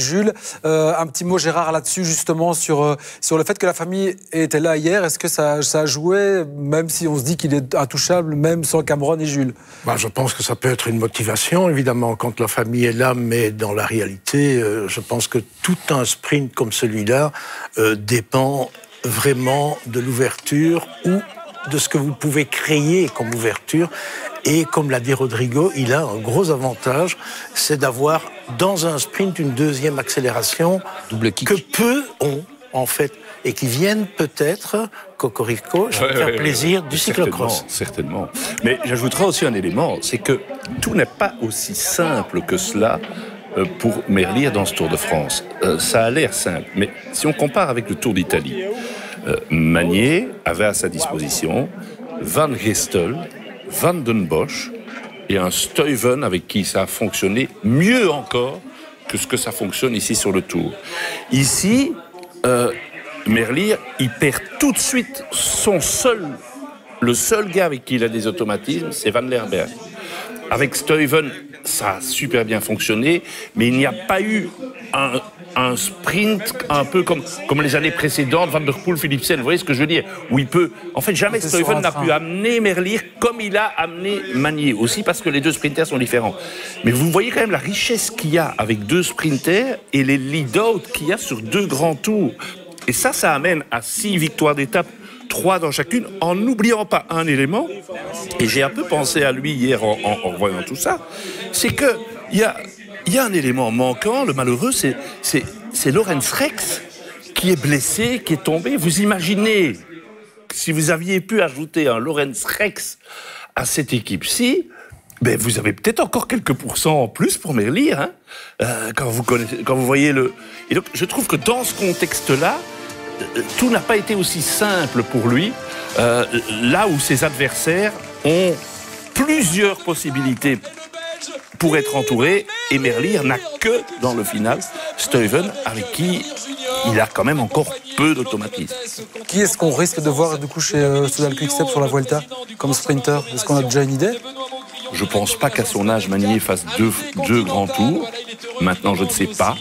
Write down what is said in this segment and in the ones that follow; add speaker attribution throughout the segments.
Speaker 1: Jules. Un petit mot, Gérard, là-dessus, justement, sur le fait que la famille était là hier. Est-ce que ça a joué, même si on se dit qu'il est intouchable, même sans Cameron et Jules?
Speaker 2: Je pense que ça peut être une motivation, évidemment, quand la famille est là, mais dans la réalité, je pense que tout un sprint comme celui-là dépend vraiment de l'ouverture ou de ce que vous pouvez créer comme ouverture. Et comme l'a dit Rodrigo, il a un gros avantage, c'est d'avoir dans un sprint une deuxième accélération que peu ont, en fait, et qui viennent peut-être, Cocorico, faire plaisir du cyclocross.
Speaker 3: Certainement. Mais j'ajouterai aussi un élément, c'est que tout n'est pas aussi simple que cela pour Merlier dans ce Tour de France. Ça a l'air simple, mais si on compare avec le Tour d'Italie, Magnier avait à sa disposition Van Gestel, Van den Bosch et un Stuyven avec qui ça a fonctionné mieux encore que ce que ça fonctionne ici sur le Tour. Ici, Merlier, il perd tout de suite le seul gars avec qui il a des automatismes, c'est Van Lerberg. Avec Stuyven, ça a super bien fonctionné, mais il n'y a pas eu un sprint un peu comme les années précédentes, Van der Poel, Philipsen, vous voyez ce que je veux dire? Où il peut... En fait, jamais Stuyven n'a pu amener Merlier comme il a amené Magnier, aussi parce que les deux sprinters sont différents. Mais vous voyez quand même la richesse qu'il y a avec deux sprinters et les lead-out qu'il y a sur deux grands tours. Et ça amène à 6 victoires d'étape, 3 dans chacune, en n'oubliant pas un élément, et j'ai un peu pensé à lui hier en voyant tout ça, c'est que il y a un élément manquant, le malheureux, c'est Lorenz Rex qui est blessé, qui est tombé. Vous imaginez, si vous aviez pu ajouter un Lorenz Rex à cette équipe-ci, ben vous avez peut-être encore quelques pourcents en plus pour Merlier, hein, quand vous voyez le... Et donc, je trouve que dans ce contexte-là, tout n'a pas été aussi simple pour lui, là où ses adversaires ont plusieurs possibilités pour être entouré, et Merlier n'a que, dans le final, Stuyven, avec qui il a quand même encore peu d'automatisme.
Speaker 1: Qui est-ce qu'on risque de voir du coup chez Soudal Quick-Step sur la Vuelta comme sprinter? Est-ce qu'on a déjà une idée?
Speaker 3: Je ne pense pas qu'à son âge, Magnier fasse deux grands tours. Maintenant, je ne sais pas.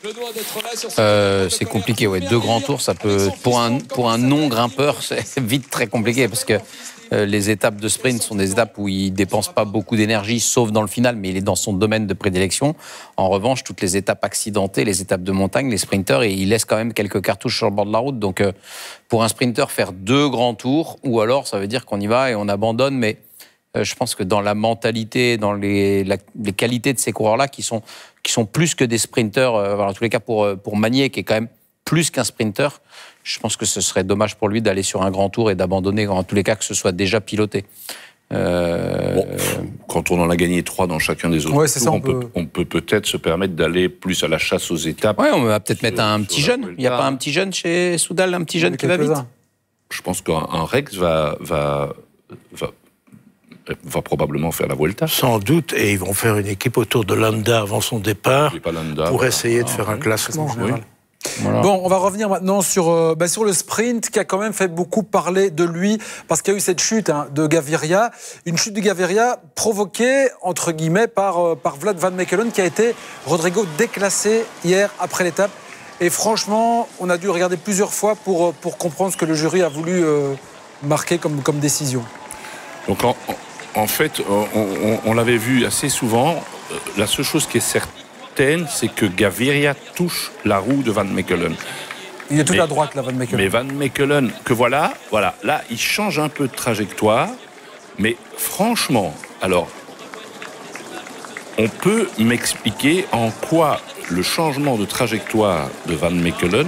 Speaker 4: C'est compliqué, ouais. 2 grands tours, ça peut... Pour un non-grimpeur, c'est vite très compliqué, parce que les étapes de sprint sont des étapes où il ne dépense pas beaucoup d'énergie, sauf dans le final, mais il est dans son domaine de prédilection. En revanche, toutes les étapes accidentées, les étapes de montagne, les sprinters, et il laisse quand même quelques cartouches sur le bord de la route. Donc, pour un sprinter, faire 2 grands tours, ou alors, ça veut dire qu'on y va et on abandonne, mais... je pense que dans la mentalité, dans les qualités de ces coureurs-là, qui sont plus que des sprinteurs, en tous les cas pour Magnier, qui est quand même plus qu'un sprinter, je pense que ce serait dommage pour lui d'aller sur un grand tour et d'abandonner, en tous les cas que ce soit déjà piloté.
Speaker 3: Quand on en a gagné 3 dans chacun des autres tours, on peut peut-être se permettre d'aller plus à la chasse aux étapes.
Speaker 4: Oui, on va peut-être mettre un petit jeune. Il n'y a pas un petit jeune chez Soudal, un petit jeune qui va vite?
Speaker 3: Je pense qu'un Rex va probablement faire la Vuelta.
Speaker 2: Sans doute, et ils vont faire une équipe autour de Landa avant son départ pour essayer de faire un classement.
Speaker 1: Voilà. Bon, on va revenir maintenant sur le sprint qui a quand même fait beaucoup parler de lui parce qu'il y a eu cette chute de Gaviria, une chute de Gaviria provoquée entre guillemets par Vlad Van Mechelen qui a été, Rodrigo, déclassé hier après l'étape. Et franchement, on a dû regarder plusieurs fois pour comprendre ce que le jury a voulu marquer comme décision.
Speaker 3: Donc en fait, on l'avait vu assez souvent. La seule chose qui est certaine, c'est que Gaviria touche la roue de Van Mechelen.
Speaker 1: Il est tout à droite, là, Van Mechelen.
Speaker 3: Mais Van Mechelen, voilà, là, il change un peu de trajectoire. Mais franchement, alors, on peut m'expliquer en quoi le changement de trajectoire de Van Mechelen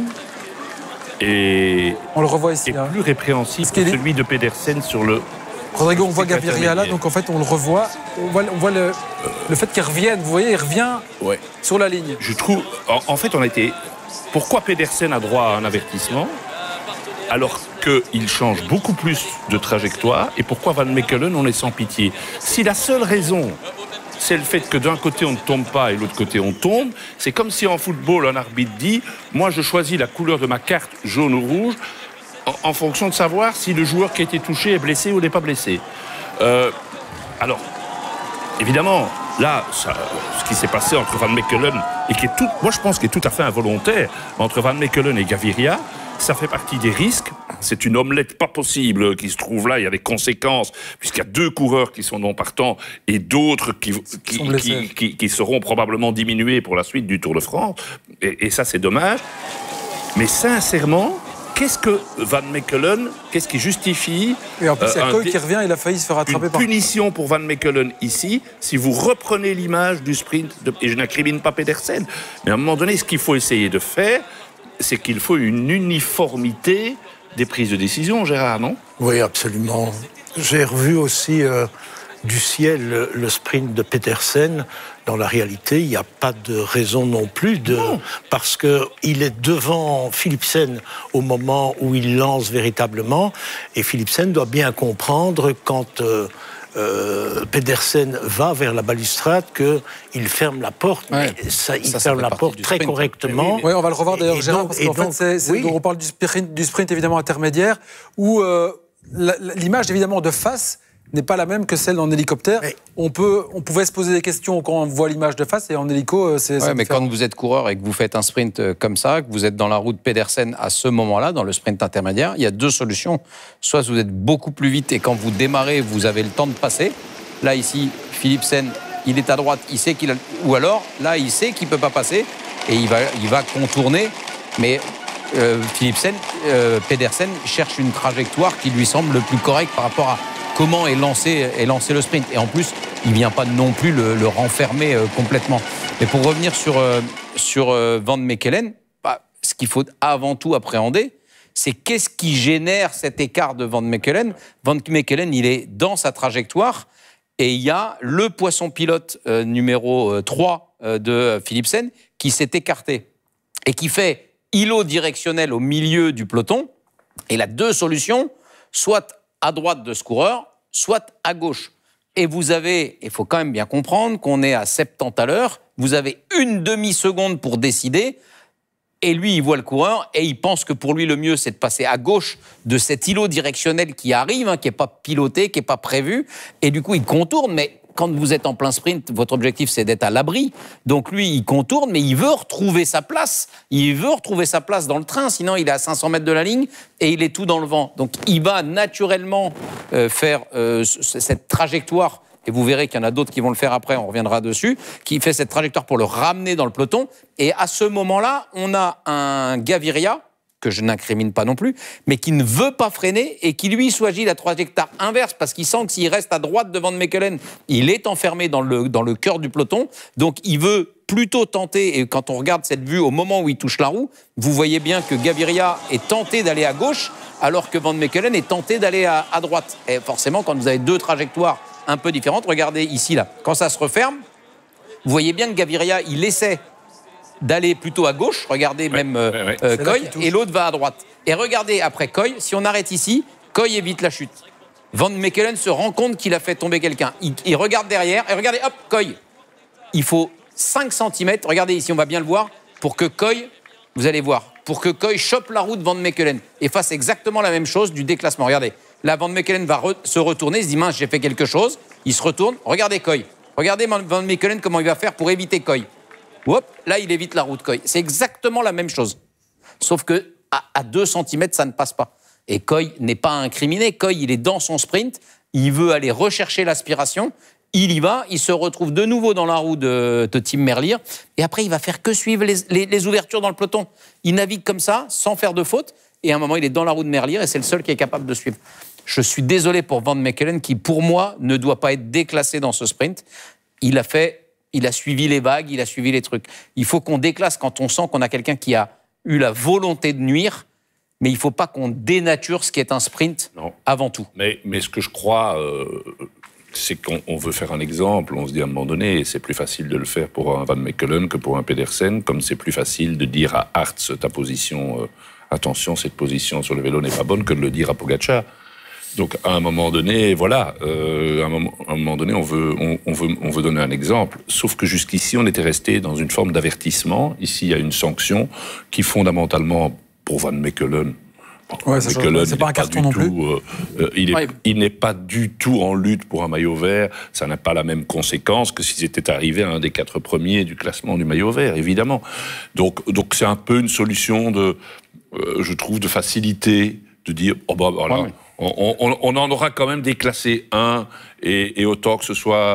Speaker 1: on le revoit ici,
Speaker 3: plus répréhensible que celui de Pedersen sur le...
Speaker 1: Rodrigo, on voit Gaviria là, donc en fait on le revoit. On voit le fait qu'il revienne, vous voyez, il revient sur la ligne.
Speaker 3: Je trouve, en fait, pourquoi Pedersen a droit à un avertissement alors qu'il change beaucoup plus de trajectoire, et pourquoi Van Mechelen, on est sans pitié? Si la seule raison, c'est le fait que d'un côté on ne tombe pas et de l'autre côté on tombe, c'est comme si en football un arbitre dit « Moi je choisis la couleur de ma carte jaune ou rouge », en fonction de savoir si le joueur qui a été touché est blessé ou n'est pas blessé. Alors, évidemment, là, ce qui s'est passé entre Van Mechelen et qui est tout, moi je pense qu'il est tout à fait involontaire, entre Van Mechelen et Gaviria, ça fait partie des risques. C'est une omelette pas possible qui se trouve là. Il y a des conséquences, puisqu'il y a 2 coureurs qui sont non partants et d'autres qui seront probablement diminués pour la suite du Tour de France. Et ça, c'est dommage. Mais sincèrement, qu'est-ce que Van Mechelen, qu'est-ce qui justifie...
Speaker 1: Et en plus, il y a Koy qui revient, il a failli se faire attraper par...
Speaker 3: Une punition pour Van Mechelen ici, si vous reprenez l'image du sprint, et je n'incrimine pas Pedersen, mais à un moment donné, ce qu'il faut essayer de faire, c'est qu'il faut une uniformité des prises de décision, Gérard, non?
Speaker 2: Oui, absolument. J'ai revu aussi du ciel le sprint de Pedersen. Dans la réalité, il n'y a pas de raison non plus parce qu'il est devant Philipsen au moment où il lance véritablement, et Philipsen doit bien comprendre quand Pedersen va vers la balustrade qu'il ferme la porte, mais il ferme la porte très correctement.
Speaker 1: Oui, on va le revoir d'ailleurs, Gérard, parce qu'en fait, on parle du sprint évidemment intermédiaire, où l'image évidemment de face n'est pas la même que celle en hélicoptère. Mais on pouvait se poser des questions quand on voit l'image de face, et en hélico, c'est
Speaker 4: mais quand vous êtes coureur et que vous faites un sprint comme ça, que vous êtes dans la roue de Pedersen à ce moment-là, dans le sprint intermédiaire, il y a 2 solutions. Soit vous êtes beaucoup plus vite et quand vous démarrez, vous avez le temps de passer. Là, ici, Philipsen, il est à droite, il sait qu'il a... Ou alors, là, il sait qu'il ne peut pas passer et il va contourner. Mais Philipsen, Pedersen cherche une trajectoire qui lui semble le plus correcte par rapport à comment est lancé le sprint. Et en plus, il ne vient pas non plus le renfermer complètement. Mais pour revenir sur Van Mechelen, ce qu'il faut avant tout appréhender, c'est qu'est-ce qui génère cet écart de Van Mechelen. Van Mechelen, il est dans sa trajectoire et il y a le poisson pilote numéro 3 de Philipsen qui s'est écarté et qui fait îlot directionnel au milieu du peloton. Et il a 2 solutions, soit à droite de ce coureur, soit à gauche. Et vous avez, il faut quand même bien comprendre qu'on est à 70 à l'heure, vous avez une demi-seconde pour décider, et lui, il voit le coureur, et il pense que pour lui, le mieux, c'est de passer à gauche de cet îlot directionnel qui arrive, qui n'est pas piloté, qui n'est pas prévu, et du coup, il contourne, mais quand vous êtes en plein sprint, votre objectif, c'est d'être à l'abri. Donc lui, il contourne, mais il veut retrouver sa place. Il veut retrouver sa place dans le train, sinon il est à 500 mètres de la ligne et il est tout dans le vent. Donc il va naturellement faire cette trajectoire, et vous verrez qu'il y en a d'autres qui vont le faire après, on reviendra dessus, qui fait cette trajectoire pour le ramener dans le peloton. Et à ce moment-là, on a un Gaviria, que je n'incrimine pas non plus, mais qui ne veut pas freiner et qui, lui, choisit la trajectoire inverse parce qu'il sent que s'il reste à droite de Van Mechelen, il est enfermé dans le cœur du peloton. Donc, il veut plutôt tenter, et quand on regarde cette vue au moment où il touche la roue, vous voyez bien que Gaviria est tenté d'aller à gauche, alors que Van Mechelen est tenté d'aller à droite. Et forcément, quand vous avez 2 trajectoires un peu différentes, regardez ici, là, quand ça se referme, vous voyez bien que Gaviria, il essaie d'aller plutôt à gauche, regardez Koy, et l'autre va à droite. Et regardez après Koy, si on arrête ici, Koy évite la chute. Van Mechelen se rend compte qu'il a fait tomber quelqu'un. Il regarde derrière, et regardez, hop, Koy. Il faut 5 cm, regardez ici, on va bien le voir, pour que Koy, vous allez voir, pour que Koy chope la roue de Van Mechelen et fasse exactement la même chose du déclassement. Regardez, là, Van Mechelen va se retourner, il se dit, mince, j'ai fait quelque chose. Il se retourne, regardez Koy. Regardez Van Mechelen comment il va faire pour éviter Koy. Hop, là, il évite la roue de Koy. C'est exactement la même chose. Sauf que à 2 cm, ça ne passe pas. Et Koy n'est pas incriminé. Koy, il est dans son sprint. Il veut aller rechercher l'aspiration. Il y va. Il se retrouve de nouveau dans la roue de Tim Merlier. Et après, il va faire que suivre les ouvertures dans le peloton. Il navigue comme ça, sans faire de faute. Et à un moment, il est dans la roue de Merlier et c'est le seul qui est capable de suivre. Je suis désolé pour Van Mechelen qui, pour moi, ne doit pas être déclassé dans ce sprint. Il a suivi les vagues, il a suivi les trucs. Il faut qu'on déclasse quand on sent qu'on a quelqu'un qui a eu la volonté de nuire, mais il ne faut pas qu'on dénature ce qui est un sprint avant tout.
Speaker 3: Mais ce que je crois, c'est qu'on veut faire un exemple. On se dit à un moment donné, c'est plus facile de le faire pour un Van Mechelen que pour un Pedersen, comme c'est plus facile de dire à Hartz, ta position, attention, cette position sur le vélo n'est pas bonne, que de le dire à Pogacar. Donc, à un moment donné, voilà, à un moment donné, on veut donner un exemple. Sauf que jusqu'ici, on était resté dans une forme d'avertissement. Ici, il y a une sanction qui, fondamentalement, pour Van Mechelen,
Speaker 1: Ouais, c'est pas un carton non plus.
Speaker 3: Il n'est pas du tout en lutte pour un maillot vert. Ça n'a pas la même conséquence que s'ils étaient arrivés à un des 4 premiers du classement du maillot vert, évidemment. Donc c'est un peu une solution je trouve, de facilité, de dire, voilà, on en aura quand même déclassé un, et autant que ce soit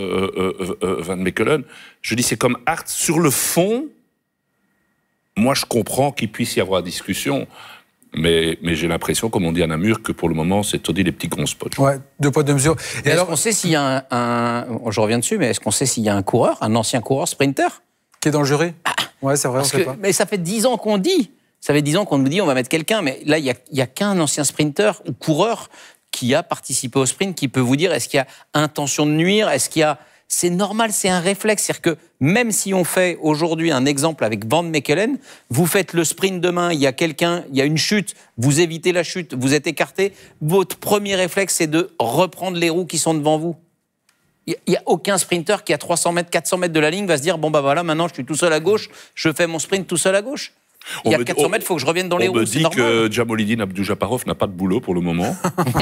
Speaker 3: Van Mechelen. Je dis, c'est comme Hart. Sur le fond, moi, je comprends qu'il puisse y avoir discussion, mais j'ai l'impression, comme on dit à Namur, que pour le moment, c'est Toddy les petits qu'on spot.
Speaker 1: Ouais, 2 poids 2 mesures.
Speaker 4: Et alors, on sait s'il y a je reviens dessus, mais est-ce qu'on sait s'il y a un ancien coureur sprinter
Speaker 1: qui est dans le jury? Ouais, c'est vrai, on sait pas.
Speaker 4: Mais ça fait 10 ans qu'on dit. Ça fait 10 ans qu'on nous dit on va mettre quelqu'un, mais là, il y a qu'un ancien sprinter ou coureur qui a participé au sprint qui peut vous dire est-ce qu'il y a intention de nuire, est-ce qu'il y a... C'est normal, c'est un réflexe. C'est-à-dire que même si on fait aujourd'hui un exemple avec Van Mechelen, vous faites le sprint demain, il y a une chute, vous évitez la chute, vous êtes écarté, votre premier réflexe, c'est de reprendre les roues qui sont devant vous. Il n'y a aucun sprinter qui, à 300 mètres, 400 mètres de la ligne, va se dire bon, bah voilà, maintenant je suis tout seul à gauche, je fais mon sprint tout seul à gauche. Il y a 400 mètres, il faut que je revienne dans les roues.
Speaker 3: On me dit que Djamolidine Abdoujaparov n'a pas de boulot pour le moment.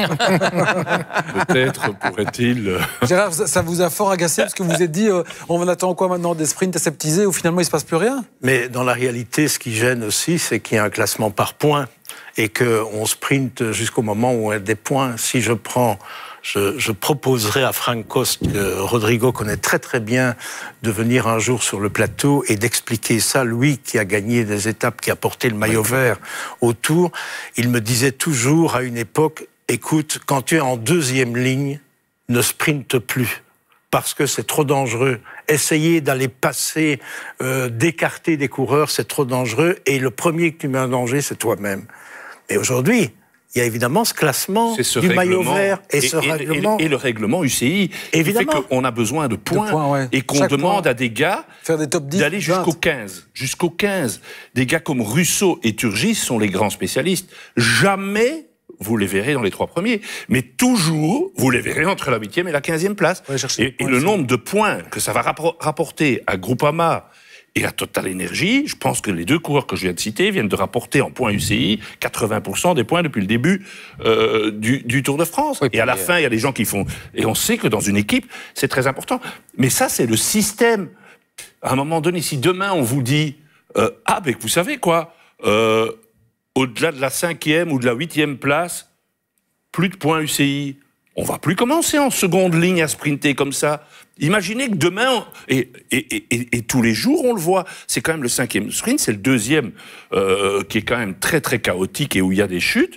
Speaker 3: Peut-être pourrait-il...
Speaker 1: Gérard, ça vous a fort agacé parce que vous vous êtes dit on attend quoi maintenant, des sprints aseptisés où finalement il ne se passe plus rien?
Speaker 2: Mais dans la réalité, ce qui gêne aussi, c'est qu'il y a un classement par points et qu'on sprinte jusqu'au moment où on a des points. Si je prends... Je proposerai à Frank Kost, que Rodrigo connaît très très bien, de venir un jour sur le plateau et d'expliquer ça. Lui qui a gagné des étapes, qui a porté le maillot vert au Tour, il me disait toujours à une époque, écoute, quand tu es en 2e ligne, ne sprinte plus. Parce que c'est trop dangereux. Essayer d'aller passer, d'écarter des coureurs, c'est trop dangereux. Et le premier que tu mets en danger, c'est toi-même. Mais aujourd'hui... il y a évidemment ce classement du maillot vert et ce règlement.
Speaker 3: Et le règlement UCI,
Speaker 2: évidemment,
Speaker 3: qui fait qu'on a besoin de points, ouais. Et qu'on demande à des gars
Speaker 1: faire des top 10,
Speaker 3: d'aller jusqu'au 15. Jusqu'au 15. Des gars comme Russo et Turgis sont les grands spécialistes. Jamais vous les verrez dans les 3 premiers, mais toujours vous les verrez entre la 8e et la 15e place.
Speaker 1: Ouais,
Speaker 3: et le nombre de points que ça va rapporter à Groupama et à Total Energy, je pense que les 2 coureurs que je viens de citer viennent de rapporter en points UCI 80% des points depuis le début du Tour de France. Oui, et à la fin, il y a des gens qui font... Et on sait que dans une équipe, c'est très important. Mais ça, c'est le système. À un moment donné, si demain, on vous dit mais vous savez quoi, au-delà de la 5e ou de la 8e place, plus de points UCI. On va plus commencer en seconde ligne à sprinter comme ça. Imaginez que demain, et tous les jours on le voit, c'est quand même le 5e sprint, c'est le 2e qui est quand même très très chaotique et où il y a des chutes.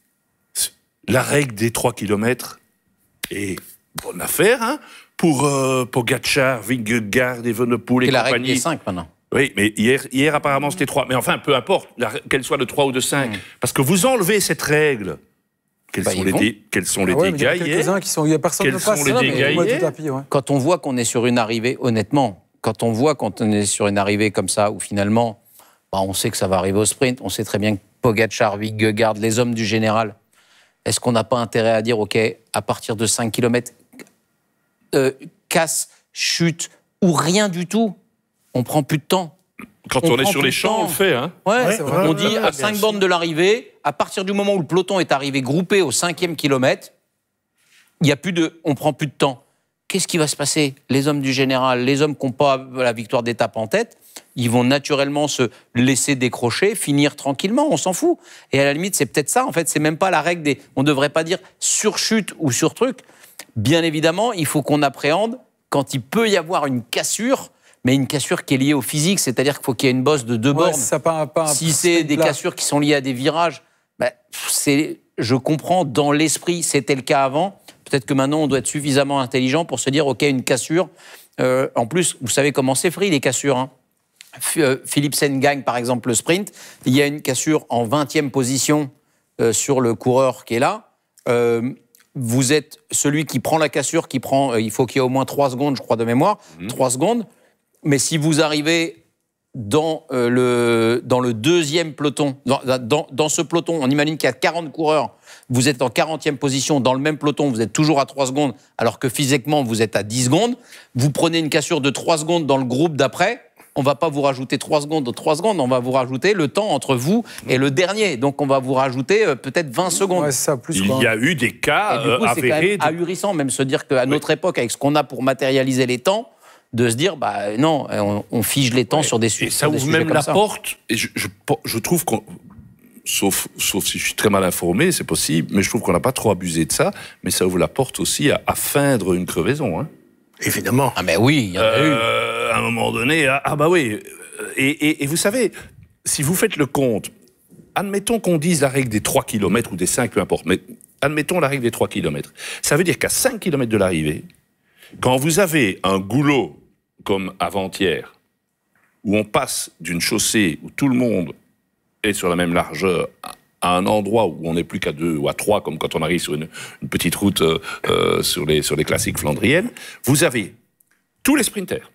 Speaker 3: La règle des 3 km est bonne affaire, hein, pour Pogačar, Vingegaard, Evenepoel et compagnie.
Speaker 4: C'est la règle des 5 maintenant.
Speaker 3: Oui, mais hier apparemment c'était 3. Mais enfin, peu importe, qu'elle soit de 3 ou de 5. Parce que vous enlevez cette règle. Quels sont les dégâts hier?
Speaker 1: Il y a personne
Speaker 3: Quels sont les dégâts hier?
Speaker 4: Quand on voit qu'on est sur une arrivée, honnêtement, quand on est sur une arrivée comme ça, où finalement, on sait que ça va arriver au sprint, on sait très bien que Pogačar, Vingegaard, les hommes du général, est-ce qu'on n'a pas intérêt à dire, OK, à partir de 5 km, casse, chute, ou rien du tout, on prend plus de temps.
Speaker 3: Quand on est sur les champs, on le fait. Hein.
Speaker 4: Ouais, on dit à 5 bornes de l'arrivée, à partir du moment où le peloton est arrivé groupé au 5e kilomètre, on prend plus de temps. Qu'est-ce qui va se passer? Les hommes du général, les hommes qui n'ont pas la victoire d'étape en tête, ils vont naturellement se laisser décrocher, finir tranquillement, on s'en fout. Et à la limite, c'est peut-être ça, en fait, c'est même pas la règle des... On ne devrait pas dire surchute ou surtruc. Bien évidemment, il faut qu'on appréhende quand il peut y avoir une cassure, mais une cassure qui est liée au physique, c'est-à-dire qu'il faut qu'il y ait une bosse de 2 bornes. Si c'est des cassures qui sont liées à des virages, je comprends, dans l'esprit, c'était le cas avant. Peut-être que maintenant, on doit être suffisamment intelligent pour se dire, OK, une cassure. En plus, vous savez comment c'est free, les cassures. Hein. Philipsen gagne, par exemple, le sprint. Il y a une cassure en 20e position sur le coureur qui est là. Vous êtes celui qui prend la cassure, il faut qu'il y ait au moins 3 secondes, je crois, de mémoire. 3 secondes. Mais si vous arrivez dans le 2e peloton, dans ce peloton, on imagine qu'il y a 40 coureurs, vous êtes en 40e position, dans le même peloton, vous êtes toujours à 3 secondes, alors que physiquement, vous êtes à 10 secondes. Vous prenez une cassure de 3 secondes dans le groupe d'après, on va pas vous rajouter 3 secondes, on va vous rajouter le temps entre vous et le dernier. Donc, on va vous rajouter peut-être 20 secondes.
Speaker 1: Ouais, ça, plus,
Speaker 3: il y a eu des cas
Speaker 4: avérés. C'est quand même ahurissant, même se dire qu'à notre époque, avec ce qu'on a pour matérialiser les temps, de se dire, non, on fige les temps sur des sujets.
Speaker 3: Et ça ouvre même la porte, et je trouve qu'on... Sauf si je suis très mal informé, c'est possible, mais je trouve qu'on n'a pas trop abusé de ça, mais ça ouvre la porte aussi à feindre une crevaison. Hein.
Speaker 2: Évidemment.
Speaker 4: Ah mais oui, il y en a eu.
Speaker 3: À un moment donné, oui. Et vous savez, si vous faites le compte, admettons qu'on dise la règle des 3 km ou des 5, peu importe, mais admettons la règle des 3 km. Ça veut dire qu'à 5 km de l'arrivée, quand vous avez un goulot comme avant-hier, où on passe d'une chaussée où tout le monde est sur la même largeur à un endroit où on n'est plus qu'à 2 ou à 3, comme quand on arrive sur une petite route sur les classiques flandriennes, vous avez tous les sprinters,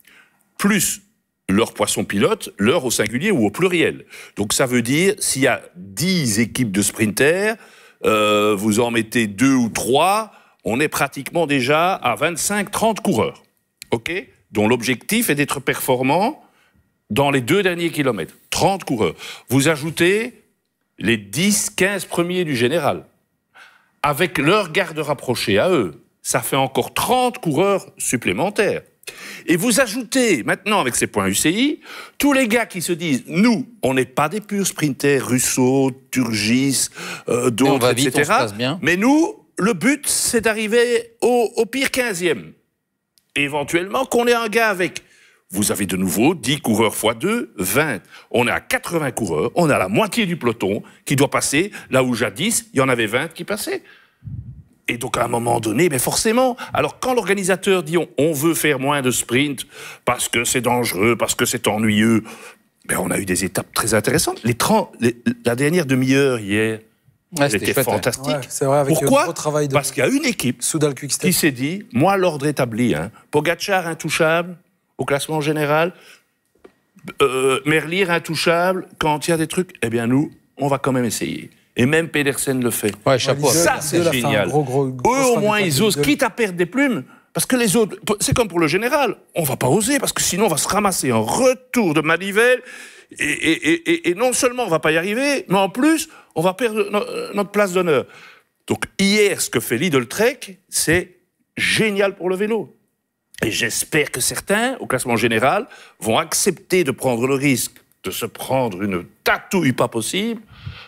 Speaker 3: plus leur poisson pilote, leur au singulier ou au pluriel. Donc ça veut dire, s'il y a 10 équipes de sprinters, vous en mettez 2 ou 3, on est pratiquement déjà à 25-30 coureurs, dont l'objectif est d'être performant dans les 2 derniers kilomètres. 30 coureurs. Vous ajoutez les 10-15 premiers du général. Avec leur garde rapprochée à eux, ça fait encore 30 coureurs supplémentaires. Et vous ajoutez, maintenant, avec ces points UCI, tous les gars qui se disent, nous, on n'est pas des purs sprinters, Russo, Turgis, d'autres, etc.
Speaker 4: On se passe bien.
Speaker 3: Mais nous, le but, c'est d'arriver au pire 15e. Et éventuellement, qu'on ait un gars avec... Vous avez de nouveau 10 coureurs x 2, 20. On est à 80 coureurs, on a la moitié du peloton qui doit passer, là où jadis, il y en avait 20 qui passaient. Et donc, à un moment donné, mais forcément, alors quand l'organisateur dit on veut faire moins de sprint parce que c'est dangereux, parce que c'est ennuyeux, on a eu des étapes très intéressantes. La dernière demi-heure hier, c'était fantastique.
Speaker 1: Ouais, c'est vrai, avec
Speaker 3: pourquoi?
Speaker 1: Travail de...
Speaker 3: Parce qu'il y a une équipe qui s'est dit, moi, l'ordre établi, Pogacar intouchable, au classement général, Merlier intouchable, quand il y a des trucs, nous, on va quand même essayer. Et même Pedersen le fait.
Speaker 4: Ouais, chapeau.
Speaker 3: Ça, c'est génial. Eux, au moins, ils osent, quitte à perdre des plumes, parce que les autres, c'est comme pour le général, on va pas oser, parce que sinon, on va se ramasser un retour de manivelle, et non seulement on va pas y arriver, mais en plus, on va perdre notre place d'honneur. Donc, hier, ce que fait Lidl Trek, c'est génial pour le vélo. Et j'espère que certains, au classement général, vont accepter de prendre le risque de se prendre une tatouille pas possible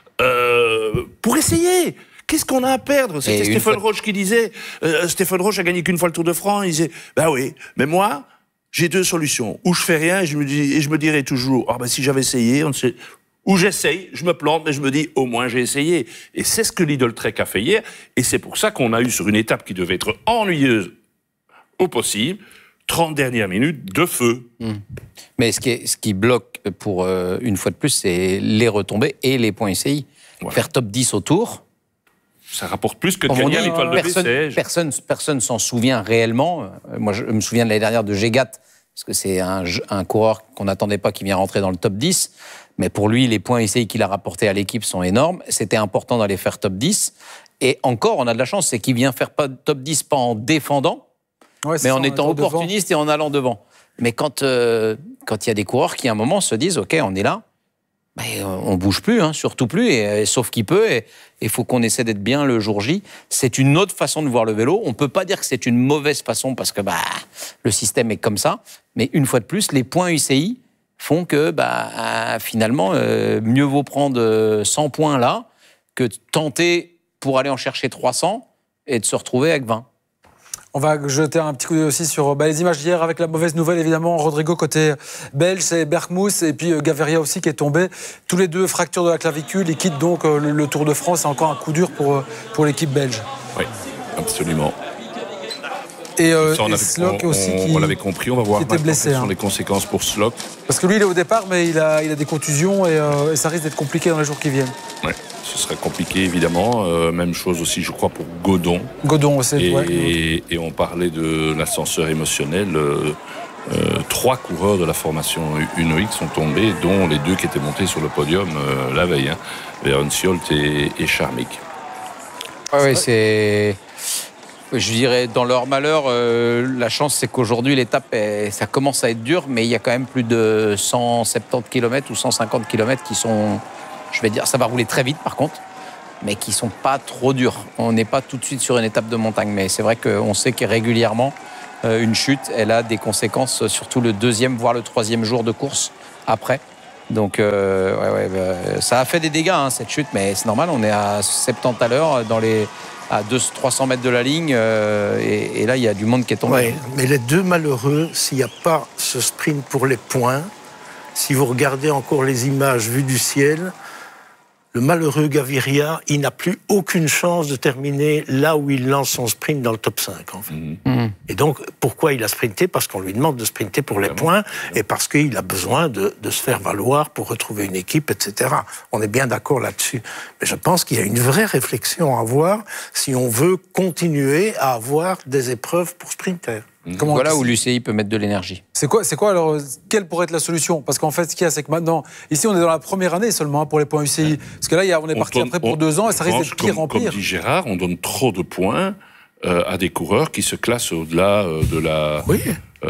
Speaker 3: pour essayer. Qu'est-ce qu'on a à perdre? C'était Stephen Roche qui disait, Stephen Roche a gagné qu'une fois le Tour de France, il disait, oui, mais moi, j'ai 2 solutions. Ou je fais rien, et je me dirai toujours, si j'avais essayé, on ne sait... Ou j'essaye, je me plante, mais je me dis, au moins j'ai essayé. Et c'est ce que Lidl Trek a fait hier, et c'est pour ça qu'on a eu sur une étape qui devait être ennuyeuse au possible, 30 dernières minutes de feu.
Speaker 4: Mais ce qui bloque, pour une fois de plus, c'est les retombées et les points UCI. Ouais. Faire top 10 au Tour...
Speaker 3: Ça rapporte plus que de gagner à l'étoile de Bessèges.
Speaker 4: Personne s'en souvient réellement. Moi, je me souviens de l'année dernière de Gégat, parce que c'est un coureur qu'on n'attendait pas qui vient rentrer dans le top 10. Mais pour lui, les points UCI qu'il a rapportés à l'équipe sont énormes. C'était important d'aller faire top 10. Et encore, on a de la chance, c'est qu'il vient faire top 10 pas en défendant, mais en étant opportuniste et en allant devant. Mais quand il y a des coureurs qui, à un moment, se disent « Ok, on est là », on bouge plus, surtout plus, et sauf qu'il peut, et il faut qu'on essaie d'être bien le jour J. C'est une autre façon de voir le vélo. On peut pas dire que c'est une mauvaise façon parce que le système est comme ça. Mais une fois de plus, les points UCI font que finalement, mieux vaut prendre 100 points là que tenter pour aller en chercher 300 et de se retrouver avec 20.
Speaker 1: On va jeter un petit coup d'œil aussi sur les images d'hier avec la mauvaise nouvelle, évidemment. Rodrigo côté belge, c'est Bergmous et puis Gaviria aussi qui est tombé. Tous les deux fractures de la clavicule. Ils quittent donc le Tour de France. C'est encore un coup dur pour l'équipe belge.
Speaker 3: Oui, absolument.
Speaker 1: Et Slock aussi
Speaker 3: on l'avait compris, on va voir
Speaker 1: blessé,
Speaker 3: quelles sont les conséquences pour Slock.
Speaker 1: Parce que lui, il est au départ, mais il a des contusions et ça risque d'être compliqué dans les jours qui viennent.
Speaker 3: Ouais. Ce serait compliqué, évidemment. Même chose aussi, je crois, pour Godon.
Speaker 1: Godon aussi,
Speaker 3: et on parlait de l'ascenseur émotionnel. 3 coureurs de la formation Unox sont tombés, dont les 2 qui étaient montés sur le podium la veille, Veron Sjolt et Charmik.
Speaker 4: Oui, c'est... Je dirais, dans leur malheur, la chance, c'est qu'aujourd'hui, l'étape, ça commence à être dur, mais il y a quand même plus de 170 km ou 150 km qui sont, je vais dire, ça va rouler très vite par contre, mais qui sont pas trop durs. On n'est pas tout de suite sur une étape de montagne, mais c'est vrai qu'on sait que régulièrement, une chute, elle a des conséquences, surtout le deuxième, voire le troisième jour de course après. Donc, ça a fait des dégâts, hein, cette chute, mais c'est normal, on est à 70 à l'heure à 300 mètres de la ligne, et là, il y a du monde qui est tombé.
Speaker 2: Ouais, mais les deux malheureux, s'il n'y a pas ce sprint pour les points, si vous regardez encore les images vues du ciel, le malheureux Gaviria, il n'a plus aucune chance de terminer là où il lance son sprint dans le top 5, en fait. Et donc, pourquoi il a sprinté? Parce qu'on lui demande de sprinter pour les points et parce qu'il a besoin de se faire valoir pour retrouver une équipe, etc. On est bien d'accord là-dessus. Mais je pense qu'il y a une vraie réflexion à avoir si on veut continuer à avoir des épreuves pour sprinters.
Speaker 4: Voilà où l'UCI peut mettre de l'énergie.
Speaker 1: C'est quoi alors, quelle pourrait être la solution? Parce qu'en fait, ce qu'il y a, c'est que maintenant, ici, on est dans la première année seulement pour les points UCI. Parce que là, on est parti après pour 2 ans et ça risque d'être pire en pire.
Speaker 3: Comme dit Gérard, on donne trop de points à des coureurs qui se classent au-delà de la...
Speaker 2: Oui.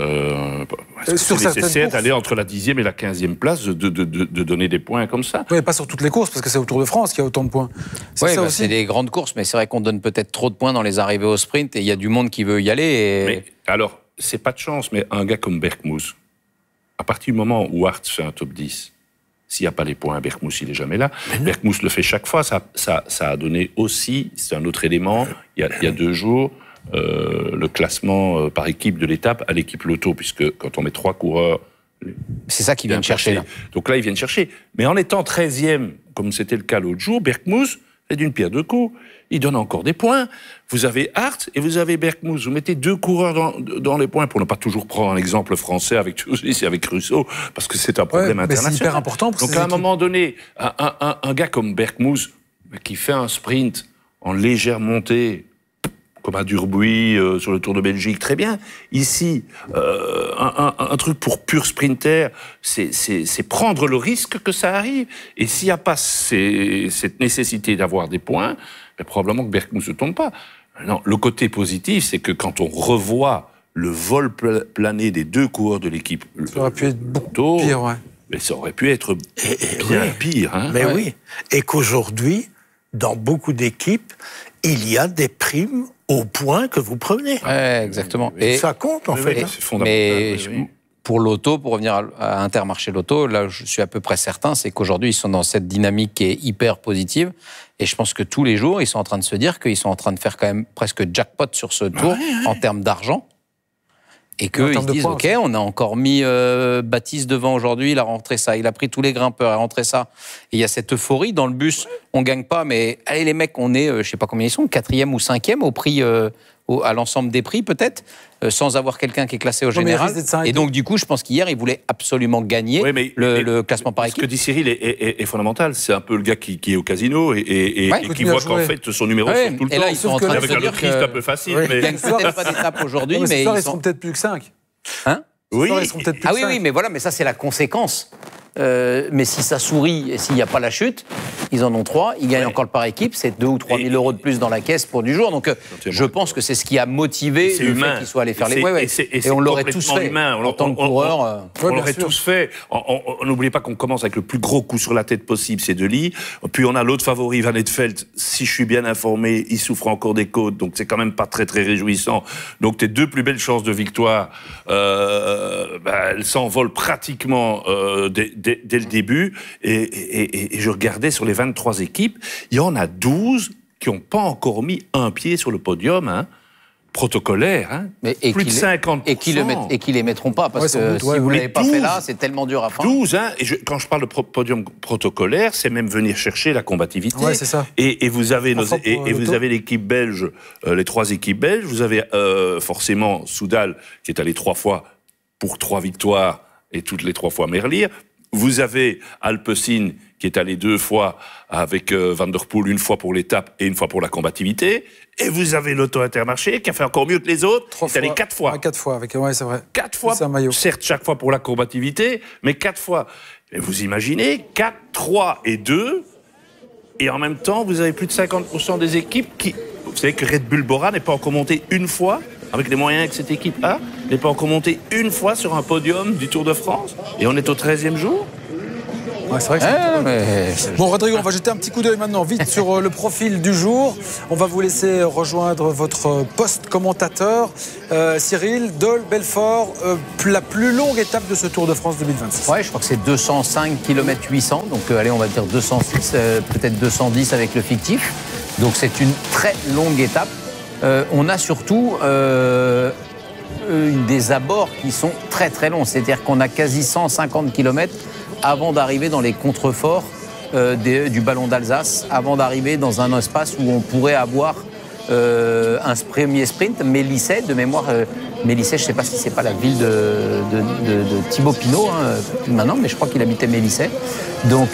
Speaker 3: C'est nécessaire d'aller entre la 10e et la 15e place, de donner des points comme ça.
Speaker 1: Oui, pas sur toutes les courses, parce que c'est au Tour de France qu'il y a autant de points.
Speaker 4: C'est des grandes courses, mais c'est vrai qu'on donne peut-être trop de points dans les arrivées au sprint, et il y a du monde qui veut y aller.
Speaker 3: Mais, alors, c'est pas de chance, mais un gars comme Bergmoes, à partir du moment où Hart fait un top 10, s'il n'y a pas les points, Bergmoes, il n'est jamais là. Bergmoes le fait chaque fois, ça a donné aussi, c'est un autre élément, il y a 2 jours, le classement par équipe de l'étape à l'équipe Lotto, puisque quand on met 3 coureurs...
Speaker 4: C'est ça qu'ils viennent chercher, là.
Speaker 3: Donc là, ils viennent chercher. Mais en étant 13e, comme c'était le cas l'autre jour, Bergmoes fait d'une pierre deux coups. Il donne encore des points. Vous avez Hart et vous avez Bergmoes. Vous mettez 2 coureurs dans les points, pour ne pas toujours prendre un exemple français avec Russo, parce que c'est un problème international.
Speaker 1: C'est hyper important pour
Speaker 3: Donc à un moment donné, un gars comme Bergmoes, qui fait un sprint en légère montée, comme à Durbuy, sur le Tour de Belgique, très bien. Ici, un truc pour pur sprinter, c'est prendre le risque que ça arrive. Et s'il n'y a pas cette nécessité d'avoir des points, ben probablement que Bergmoes ne tombe pas. Non, le côté positif, c'est que quand on revoit le vol plané des 2 coureurs de l'équipe,
Speaker 1: ça aurait pu être beaucoup pire, ouais.
Speaker 3: Mais ça aurait pu être bien pire. Hein.
Speaker 2: Mais oui, et qu'aujourd'hui, dans beaucoup d'équipes, il y a des primes au point que vous prenez.
Speaker 4: Ouais, exactement.
Speaker 2: Et ça compte, en fait.
Speaker 3: C'est fondamental.
Speaker 4: Mais pour l'auto, pour revenir à Intermarché Loto, là, je suis à peu près certain, c'est qu'aujourd'hui, ils sont dans cette dynamique qui est hyper positive. Et je pense que tous les jours, ils sont en train de se dire qu'ils sont en train de faire quand même presque jackpot sur ce tour en termes d'argent. Et qu'ils se disent, OK, on a encore mis Baptiste devant aujourd'hui, il a rentré ça, il a pris tous les grimpeurs, il a rentré ça. Et il y a cette euphorie dans le bus, on gagne pas, mais allez les mecs, on est, je sais pas combien ils sont, 4e ou 5e au prix, à l'ensemble des prix peut-être, sans avoir quelqu'un qui est classé au général. Et donc du coup, je pense qu'hier, ils voulaient absolument gagner le classement par équipe.
Speaker 3: Ce que dit Cyril est fondamental, c'est un peu le gars qui est au casino et qui voit qu'en fait son numéro sort tout le temps.
Speaker 4: Et là, ils sont en train de se dire
Speaker 3: que c'est un peu facile.
Speaker 4: Ils ne gagnent peut-être pas d'étape aujourd'hui, mais
Speaker 1: ils seront peut-être plus que 5.
Speaker 4: Hein?
Speaker 1: Oui. Ils seront peut-être plus que 5.
Speaker 4: Oui, mais voilà, mais ça c'est la conséquence. Mais si ça sourit et s'il n'y a pas la chute, ils en ont 3, ils gagnent encore le par équipe, c'est 2 ou 3 000 euros de plus dans la caisse pour du jour. Donc je pense que c'est ce qui a motivé le fait qu'ils soient allés faire les... Et on l'aurait tous fait en tant que coureur.
Speaker 3: On l'aurait tous fait. N'oubliez pas qu'on commence avec le plus gros coup sur la tête possible, c'est Dely. Puis on a l'autre favori, Van Eetvelt. Si je suis bien informé, il souffre encore des côtes, donc c'est quand même pas très très réjouissant. Donc tes 2 plus belles chances de victoire, elles s'envolent pratiquement dès le début, et je regardais sur les 23 équipes, il y en a 12 qui n'ont pas encore mis un pied sur le podium, hein, protocolaire, hein, plus de 50%.
Speaker 4: Et qui les mettront pas, parce que si vous ne l'avez pas fait là, c'est tellement dur à faire.
Speaker 3: 12, hein, et quand je parle de podium protocolaire, c'est même venir chercher la combativité.
Speaker 1: Ouais, c'est ça.
Speaker 3: Et vous avez, vous avez l'équipe belge, les 3 équipes belges, vous avez forcément Soudal, qui est allé 3 fois pour 3 victoires, et toutes les 3 fois Merlier. Vous avez Alpecin, qui est allé 2 fois avec Van der Poel, 1 fois pour l'étape et 1 fois pour la combativité. Et vous avez Lotto Intermarché, qui a fait encore mieux que les autres, qui est allé 4 fois.
Speaker 1: 4 fois, c'est vrai.
Speaker 3: 4 fois, certes, chaque fois pour la combativité, mais 4 fois. Et vous imaginez, 4, 3 et 2, et en même temps, vous avez plus de 50% des équipes vous savez que Red Bull Bora n'est pas encore monté une fois, avec les moyens que cette équipe a, n'est pas encore monté une fois sur un podium du Tour de France. Et on est au 13e jour.
Speaker 1: Ouais, c'est vrai que Bon, Rodrigo, on va jeter un petit coup d'œil maintenant, vite, sur le profil du jour. On va vous laisser rejoindre votre poste commentateur. Cyril, Dole, Belfort, la plus longue étape de ce Tour de France 2026.
Speaker 4: Ouais, je crois que c'est 205 km 800, donc allez, on va dire 206, peut-être 210 avec le fictif. Donc c'est une très longue étape. On a surtout des abords qui sont très très longs, c'est-à-dire qu'on a quasi 150 km avant d'arriver dans les contreforts du ballon d'Alsace, avant d'arriver dans un espace où on pourrait avoir un premier sprint. Mélisset, de mémoire, Mélisset, je ne sais pas si c'est pas la ville de Thibaut Pinot maintenant, mais je crois qu'il habitait Mélisset. Donc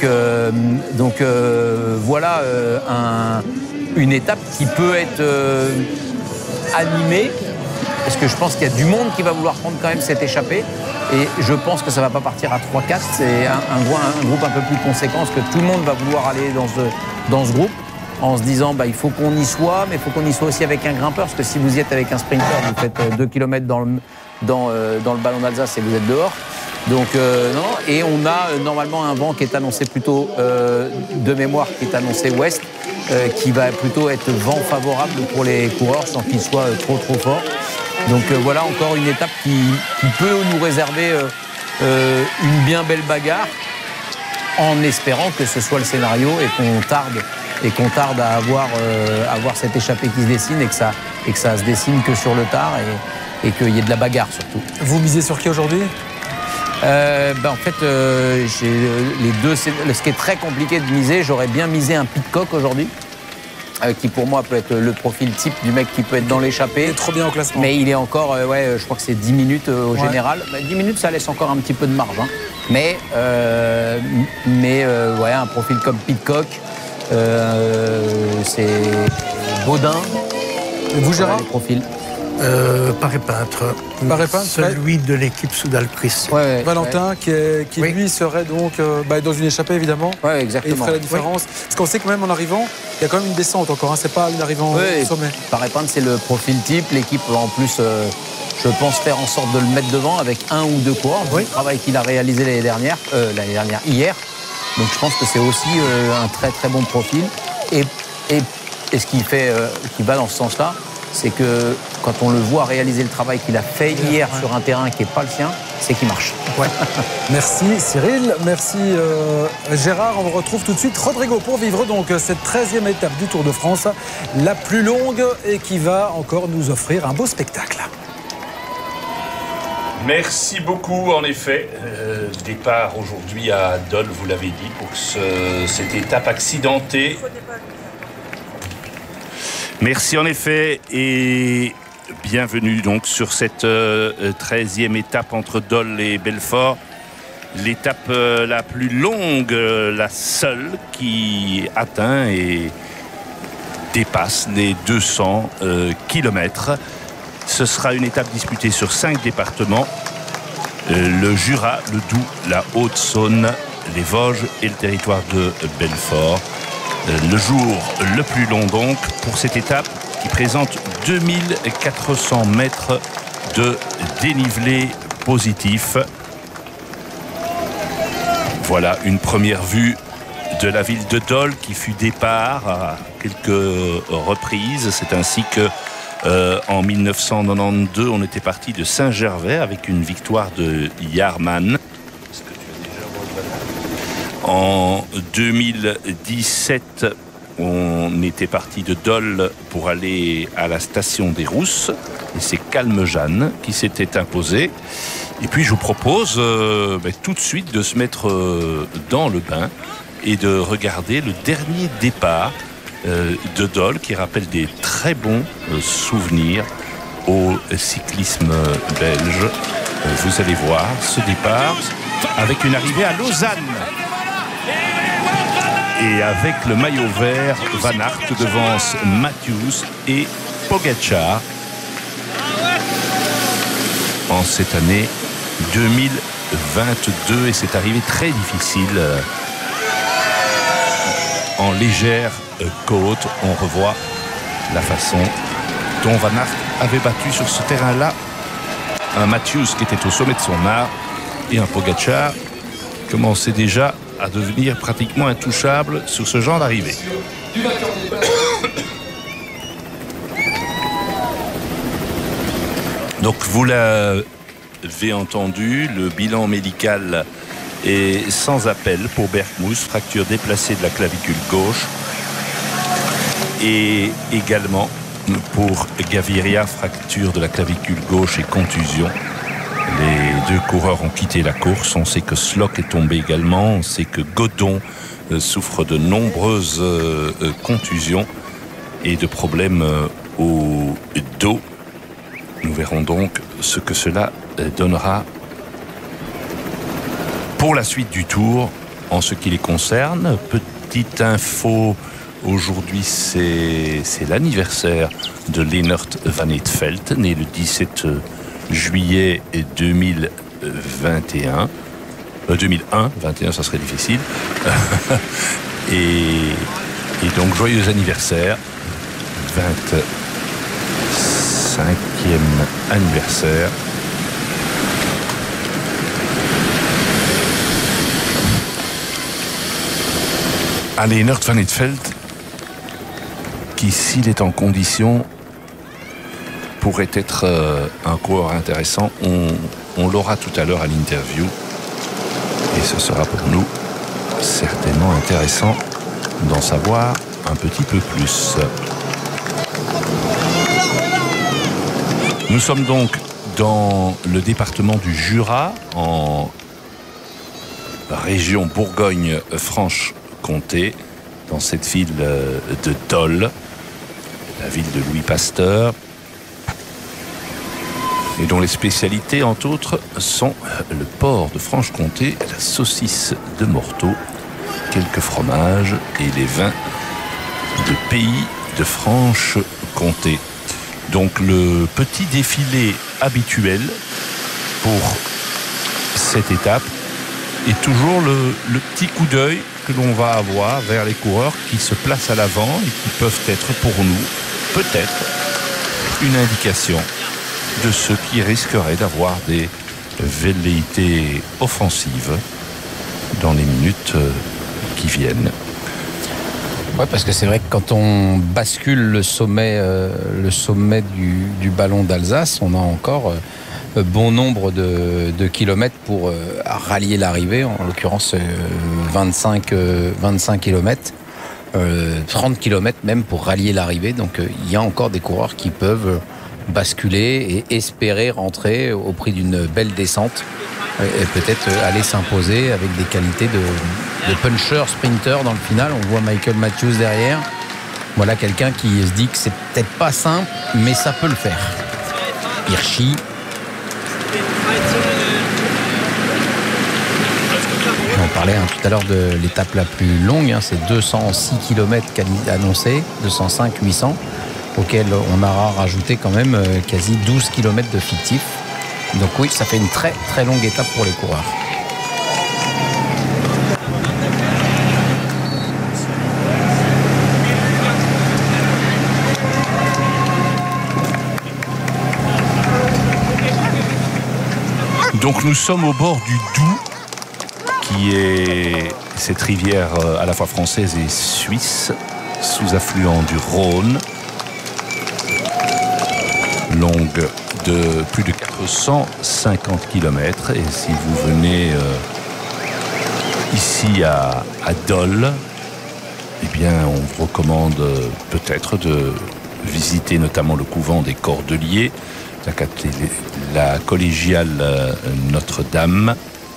Speaker 4: voilà une étape qui peut être animée, parce que je pense qu'il y a du monde qui va vouloir prendre quand même cette échappée. Et je pense que ça ne va pas partir à 3-4. C'est un groupe un peu plus conséquent, parce que tout le monde va vouloir aller dans ce groupe, en se disant il faut qu'on y soit, mais il faut qu'on y soit aussi avec un grimpeur, parce que si vous y êtes avec un sprinter, vous faites 2 km dans le ballon d'Alsace et vous êtes dehors. Donc non, et on a normalement un vent qui est annoncé plutôt de mémoire, qui est annoncé ouest, qui va plutôt être vent favorable pour les coureurs sans qu'il soit trop fort. Donc voilà encore une étape qui peut nous réserver une bien belle bagarre, en espérant que ce soit le scénario et qu'on tarde à avoir cette échappée qui se dessine, et que ça se dessine que sur le tard, et qu'il y ait de la bagarre surtout.
Speaker 1: Vous misez sur qui aujourd'hui ?
Speaker 4: En fait, j'ai les deux. Ce qui est très compliqué de miser, j'aurais bien misé un Pidcock aujourd'hui, qui pour moi peut être le profil type du mec qui peut être dans l'échappée.
Speaker 1: Il est trop bien au classement.
Speaker 4: Mais il est encore, je crois que c'est 10 minutes au général. 10 minutes, ça laisse encore un petit peu de marge. Hein. Mais un profil comme Pidcock, c'est Baudin.
Speaker 1: Et vous, Gérard ?
Speaker 4: Les profils.
Speaker 2: Paré Peintre. Celui de l'équipe Soudal-Chris.
Speaker 1: Valentin, qui lui serait donc dans une échappée, évidemment.
Speaker 4: Oui, exactement.
Speaker 1: Et il ferait la différence. Parce qu'on sait que même en arrivant, il y a quand même une descente encore. C'est pas une arrivée au sommet.
Speaker 4: Paré Peintre, c'est le profil type. L'équipe va en plus, je pense, faire en sorte de le mettre devant avec un ou deux coureurs. Le travail qu'il a réalisé hier. Donc je pense que c'est aussi un très très bon profil. Et ce qui va dans ce sens-là, c'est que quand on le voit réaliser le travail qu'il a fait hier sur un terrain qui n'est pas le sien, c'est qu'il marche.
Speaker 1: Merci Cyril, merci Gérard. On retrouve tout de suite Rodrigo pour vivre donc cette 13e étape du Tour de France, la plus longue, et qui va encore nous offrir un beau spectacle.
Speaker 3: Merci beaucoup, en effet. Départ aujourd'hui à Dole, vous l'avez dit, pour cette étape accidentée. Merci en effet, et bienvenue donc sur cette 13e étape entre Dole et Belfort. L'étape la plus longue, la seule qui atteint et dépasse les 200 km. Ce sera une étape disputée sur 5 départements. Le Jura, le Doubs, la Haute-Saône, les Vosges et le territoire de Belfort. Le jour le plus long donc pour cette étape qui présente 2400 mètres de dénivelé positif. Voilà une première vue de la ville de Dole qui fut départ à quelques reprises. C'est ainsi que en 1992 on était parti de Saint-Gervais avec une victoire de Yarman. En 2017, on était parti de Dole pour aller à la station des Rousses. Et c'est Calme-Jeanne qui s'était imposé. Et puis je vous propose tout de suite de se mettre dans le bain et de regarder le dernier départ de Dole, qui rappelle des très bons souvenirs au cyclisme belge. Vous allez voir ce départ avec une arrivée à Lausanne. Et avec le maillot vert, Van Aert devance Matthews et Pogačar en cette année 2022. Et c'est arrivé très difficile en légère côte. On revoit la façon dont Van Aert avait battu sur ce terrain-là un Matthews qui était au sommet de son art et un Pogačar qui commençait déjà à devenir pratiquement intouchable sur ce genre d'arrivée. Donc vous l'avez entendu, le bilan médical est sans appel pour Berghuis, fracture déplacée de la clavicule gauche, et également pour Gaviria, fracture de la clavicule gauche et contusion. Les deux coureurs ont quitté la course. On sait que Slock est tombé également. On sait que Godon souffre de nombreuses contusions et de problèmes au dos. Nous verrons donc ce que cela donnera pour la suite du Tour en ce qui les concerne. Petite info, aujourd'hui c'est l'anniversaire de Lennart Van Eetvelt, né le 17 juillet 2021. 2001, 21 ça serait difficile. et donc joyeux anniversaire, 25e anniversaire. Lennart Van Eetvelt, qui s'il est en condition pourrait être un coureur intéressant. On l'aura tout à l'heure à l'interview et ce sera pour nous certainement intéressant d'en savoir un petit peu plus. Nous sommes donc dans le département du Jura, en région Bourgogne-Franche-Comté, dans cette ville de Dole, la ville de Louis Pasteur, et dont les spécialités, entre autres, sont le porc de Franche-Comté, la saucisse de Morteau, quelques fromages et les vins de pays de Franche-Comté. Donc le petit défilé habituel pour cette étape est toujours le petit coup d'œil que l'on va avoir vers les coureurs qui se placent à l'avant et qui peuvent être pour nous peut-être une indication de ceux qui risqueraient d'avoir des velléités offensives dans les minutes qui viennent.
Speaker 4: Ouais, parce que c'est vrai que quand on bascule le sommet du ballon d'Alsace, on a encore bon nombre de kilomètres pour rallier l'arrivée, en l'occurrence 25 kilomètres, 30 kilomètres même pour rallier l'arrivée. Donc il y a encore des coureurs qui peuvent basculer et espérer rentrer au prix d'une belle descente et peut-être aller s'imposer avec des qualités de puncher, sprinter dans le final. On voit Michael Matthews derrière. Voilà quelqu'un qui se dit que c'est peut-être pas simple, mais ça peut le faire. Hirschi. On parlait tout à l'heure de l'étape la plus longue, c'est 206 km annoncés, 205, 800, auquel on aura rajouté quand même quasi 12 km de fictif. Donc oui, ça fait une très très longue étape pour les coureurs.
Speaker 3: Donc nous sommes au bord du Doubs, qui est cette rivière à la fois française et suisse, sous-affluent du Rhône, longue de plus de 450 km. Et si vous venez ici à Dole, eh bien on vous recommande peut-être de visiter notamment le couvent des Cordeliers, la collégiale Notre-Dame.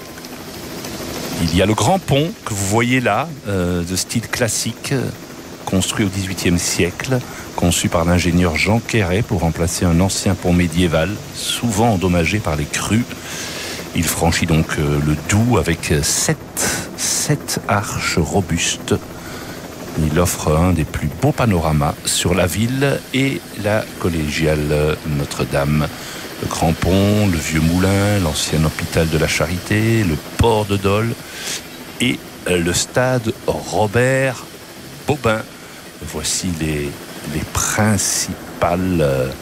Speaker 3: Il y a le grand pont que vous voyez là, de style classique, construit au XVIIIe siècle, conçu par l'ingénieur Jean Quéret pour remplacer un ancien pont médiéval, souvent endommagé par les crues. Il franchit donc le Doubs avec sept arches robustes. Il offre un des plus beaux panoramas sur la ville et la collégiale Notre-Dame. Le Grand Pont, le Vieux Moulin, l'ancien hôpital de la Charité, le port de Dole et le stade Robert Bobbin. Voici les principales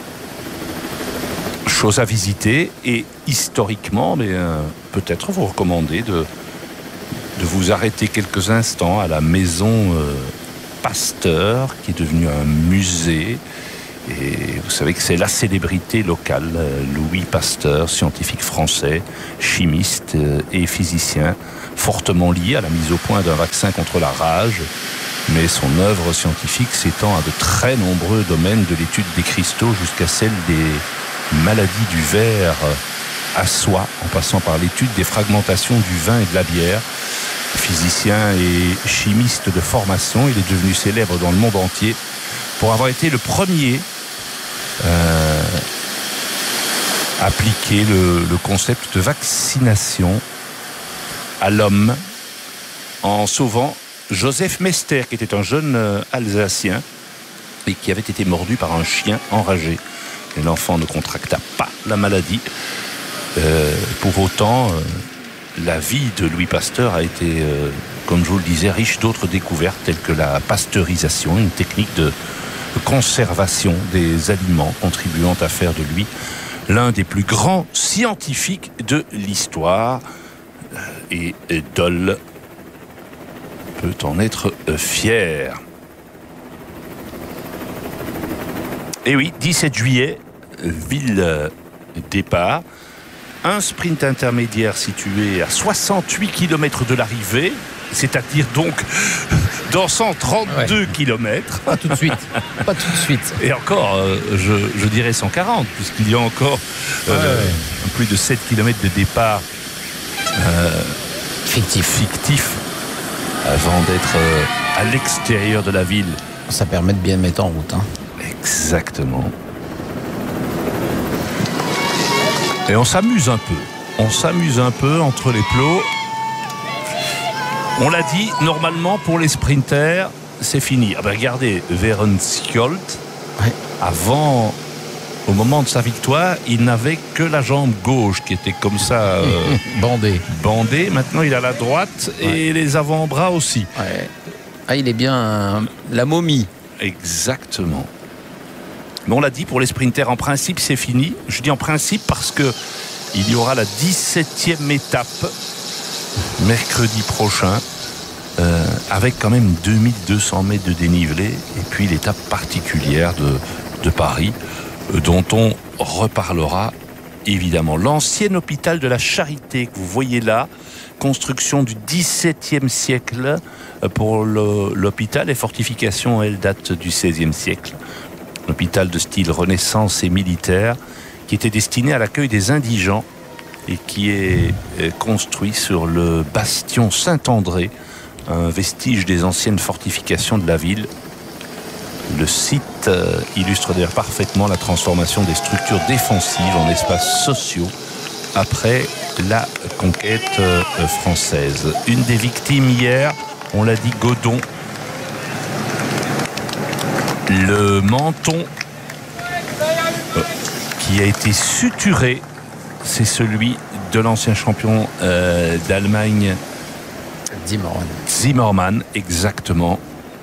Speaker 3: choses à visiter. Et historiquement, mais peut-être vous recommander de vous arrêter quelques instants à la maison Pasteur, qui est devenue un musée. Et vous savez que c'est la célébrité locale, Louis Pasteur, scientifique français, chimiste et physicien, fortement lié à la mise au point d'un vaccin contre la rage. Mais son œuvre scientifique s'étend à de très nombreux domaines, de l'étude des cristaux jusqu'à celle des maladies du ver à soie, en passant par l'étude des fragmentations du vin et de la bière. Physicien et chimiste de formation, il est devenu célèbre dans le monde entier pour avoir été le premier à appliquer le concept de vaccination à l'homme en sauvant Joseph Mester, qui était un jeune Alsacien et qui avait été mordu par un chien enragé. Et l'enfant ne contracta pas la maladie. Pour autant, la vie de Louis Pasteur a été, comme je vous le disais, riche d'autres découvertes telles que la pasteurisation, une technique de conservation des aliments contribuant à faire de lui l'un des plus grands scientifiques de l'histoire. Et Dole peut en être fier. Et oui, 17 juillet, ville départ. Un sprint intermédiaire situé à 68 km de l'arrivée, c'est-à-dire donc dans 132 km.
Speaker 4: Pas tout de suite. Pas tout de suite.
Speaker 3: Et encore, je dirais 140, puisqu'il y a encore plus de 7 km de départ fictif avant d'être à l'extérieur de la ville.
Speaker 4: Ça permet de bien mettre en route.
Speaker 3: Exactement. Et on s'amuse un peu. On s'amuse un peu entre les plots. On l'a dit, normalement, pour les sprinters, c'est fini. Ah ben regardez, Werenskjold, avant, au moment de sa victoire, il n'avait que la jambe gauche qui était comme ça... bandée. Maintenant, il a la droite et les avant-bras aussi.
Speaker 4: Ouais. Ah, il est bien la momie.
Speaker 3: Exactement. Mais on l'a dit, pour les sprinters, en principe, c'est fini. Je dis en principe parce que il y aura la 17e étape mercredi prochain, avec quand même 2200 mètres de dénivelé, et puis l'étape particulière de Paris, dont on reparlera évidemment. L'ancien hôpital de la Charité que vous voyez là, construction du XVIIe siècle pour l'hôpital, et fortifications, elles datent du XVIe siècle. Un hôpital de style Renaissance et militaire qui était destiné à l'accueil des indigents et qui est construit sur le bastion Saint-André, un vestige des anciennes fortifications de la ville. Le site illustre d'ailleurs parfaitement la transformation des structures défensives en espaces sociaux après la conquête française. Une des victimes hier, on l'a dit, Godon. Le menton qui a été suturé, c'est celui de l'ancien champion d'Allemagne, Zimmermann, exactement.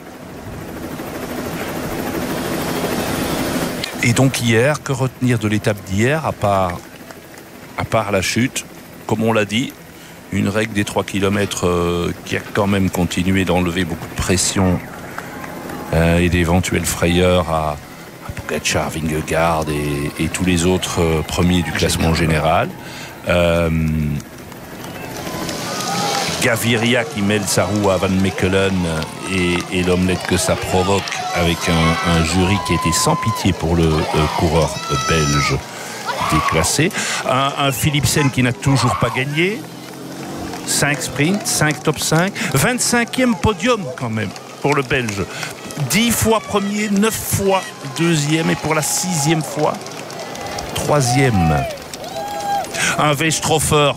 Speaker 3: Et donc hier, que retenir de l'étape d'hier, à part la chute, comme on l'a dit, une règle des 3 km qui a quand même continué d'enlever beaucoup de pression et d'éventuelles frayeurs à Pogačar, Vingegaard et tous les autres premiers du classement général. Gaviria qui mêle sa roue à Van Mechelen et l'omelette que ça provoque avec un jury qui était sans pitié pour le coureur belge déclassé. Un Philipsen qui n'a toujours pas gagné. 5 sprints, 5 top 5, 25e podium quand même pour le Belge. 10 fois premier, 9 fois deuxième et pour la 6e fois, 3e. Un Weistrofer,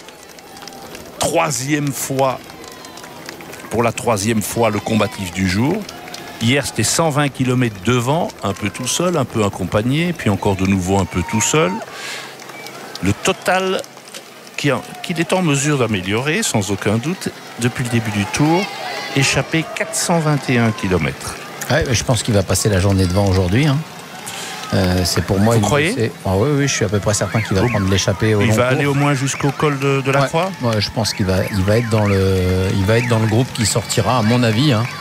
Speaker 3: 3e fois, pour la 3e fois le combatif du jour. Hier c'était 120 km devant, un peu tout seul, un peu accompagné, puis encore de nouveau un peu tout seul. Le total qu'il est en mesure d'améliorer, sans aucun doute, depuis le début du tour, échappé 421 km.
Speaker 4: Ouais, je pense qu'il va passer la journée devant aujourd'hui. Hein. C'est pour moi.
Speaker 3: Vous croyez ?
Speaker 4: Oui, je suis à peu près certain qu'il va prendre l'échappée au long
Speaker 3: Il va
Speaker 4: cours.
Speaker 3: aller au moins jusqu'au col de la Croix ?
Speaker 4: Ouais, je pense qu'il va être dans le groupe qui sortira, à mon avis. Hein.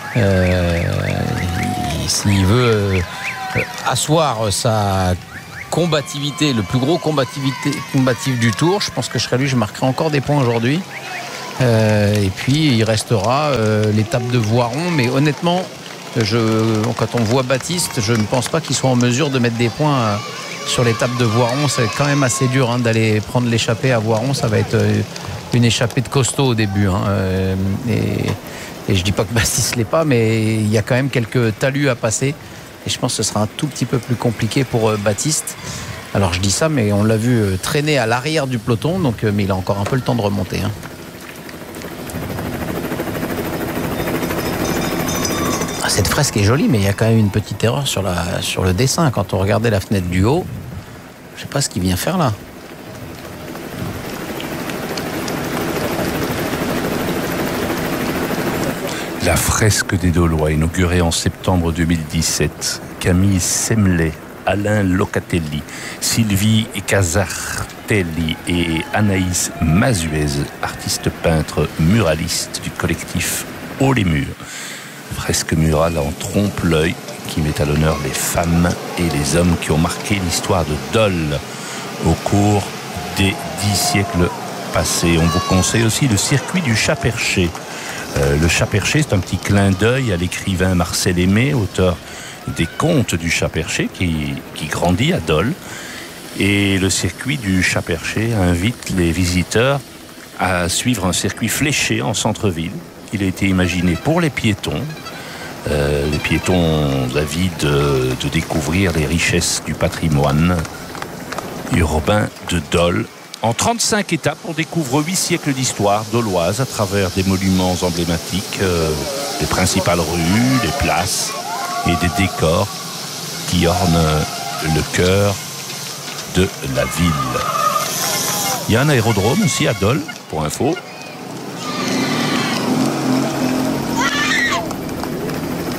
Speaker 4: S'il veut asseoir sa combativité, le plus gros combatif du tour, je pense que je serai lui, je marquerai encore des points aujourd'hui. Et puis il restera l'étape de Voiron, mais honnêtement, quand on voit Baptiste, je ne pense pas qu'il soit en mesure de mettre des points sur l'étape de Voiron. C'est quand même assez dur hein, d'aller prendre l'échappée à Voiron. Ça va être une échappée de costaud au début. Hein, et je dis pas que Baptiste l'est pas, mais il y a quand même quelques talus à passer. Et je pense que ce sera un tout petit peu plus compliqué pour Baptiste. Alors je dis ça, mais on l'a vu traîner à l'arrière du peloton, donc, mais il a encore un peu le temps de remonter. Hein. Cette fresque est jolie, mais il y a quand même une petite erreur sur le dessin. Quand on regardait la fenêtre du haut, je ne sais pas ce qu'il vient faire là.
Speaker 3: La fresque des Dolois, inaugurée en septembre 2017. Camille Semlet, Alain Locatelli, Sylvie Casartelli et Anaïs Mazuez, artistes peintres muralistes du collectif Haut les Murs. Fresque murale en trompe-l'œil qui met à l'honneur les femmes et les hommes qui ont marqué l'histoire de Dole au cours des 10 siècles passés. On vous conseille aussi le circuit du Chat-Perché. Le Chat-Perché, c'est un petit clin d'œil à l'écrivain Marcel Aimé, auteur des Contes du Chat-Perché, qui grandit à Dole. Et le circuit du Chat-Perché invite les visiteurs à suivre un circuit fléché en centre-ville. Il a été imaginé pour les piétons avides de découvrir les richesses du patrimoine urbain de Dole. En 35 étapes, on découvre 8 siècles d'histoire doloise à travers des monuments emblématiques, les principales rues, les places et des décors qui ornent le cœur de la ville. Il y a un aérodrome aussi à Dole, pour info,